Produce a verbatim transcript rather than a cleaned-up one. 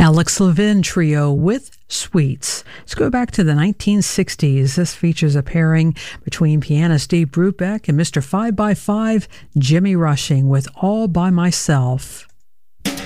Alex Levin Trio with Sweets. Let's go back to the nineteen sixties. This features a pairing between pianist Dave Brubeck and Mister five by five, Jimmy Rushing, with All By Myself.